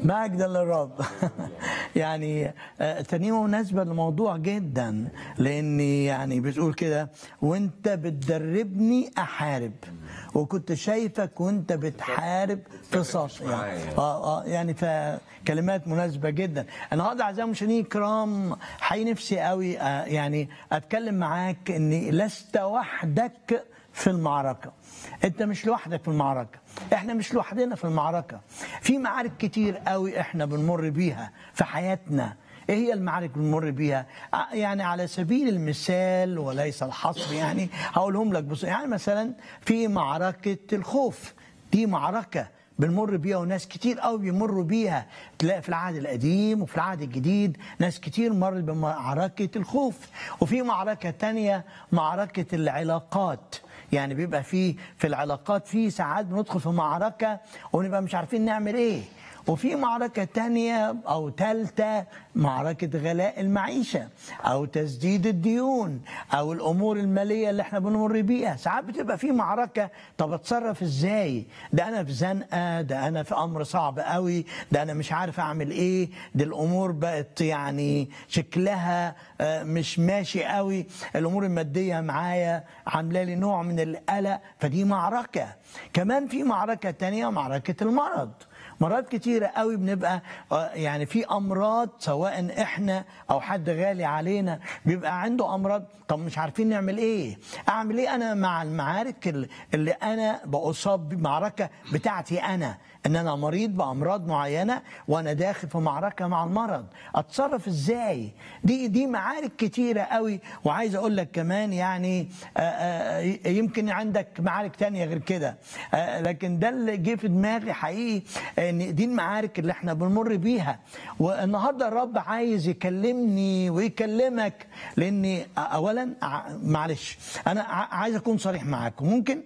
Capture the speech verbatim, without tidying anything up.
مجدا للرب. يعني آه، ترنيمه مناسبه للموضوع جدا، لاني يعني بتقول كده: وانت بتدربني احارب وكنت شايفك وانت بتحارب في صف. يعني اه اه يعني فكلمات مناسبه جدا. النهارده اعزائي المشاهدين الكرام، حقيقي نفسي قوي آه يعني اتكلم معاك ان لست وحدك في المعركه. انت مش لوحدك في المعركه، احنا مش لوحدنا في المعركه. في معارك كتير قوي احنا بنمر بيها في حياتنا. ايه هي المعارك اللي بنمر بيها؟ يعني على سبيل المثال وليس الحصر، يعني هقولهم لك بص. يعني مثلا في معركه الخوف، دي معركه بنمر بيها وناس كتير قوي بيمروا بيها. تلاقي في العهد القديم وفي العهد الجديد ناس كتير مرت بمعركة الخوف. وفي معركة تانية معركة العلاقات، يعني بيبقى في في العلاقات في ساعات بندخل في معركة ونبقى مش عارفين نعمل ايه. وفي معركة تانية أو تالتة معركة غلاء المعيشة أو تسديد الديون أو الأمور المالية اللي احنا بنمر بيها. ساعات بتبقى في معركة، طب اتصرف ازاي؟ ده أنا في زنقة، ده أنا في أمر صعب قوي، ده أنا مش عارف أعمل إيه، ده الأمور بقت يعني شكلها مش ماشي قوي، الأمور المادية معايا عاملة لي نوع من القلق، فدي معركة. كمان في معركة تانية معركة المرض. مرات كتيرة قوي بنبقى يعني في أمراض، سواء إحنا أو حد غالي علينا بيبقى عنده أمراض، طب مش عارفين نعمل إيه. أعمل إيه أنا مع المعارك اللي أنا بأصاب بمعركة بتاعتي أنا، إن أنا مريض بأمراض معينة وأنا داخل في معركة مع المرض؟ أتصرف إزاي؟ دي دي معارك كتيرة قوي. وعايز أقول لك كمان يعني آآ آآ يمكن عندك معارك تانية غير كده، لكن ده اللي جه في دماغي حقيقي، ان دي المعارك اللي احنا بنمر بيها. والنهارده الرب عايز يكلمني ويكلمك، لاني اولا معلش انا عايز اكون صريح معاكم. ممكن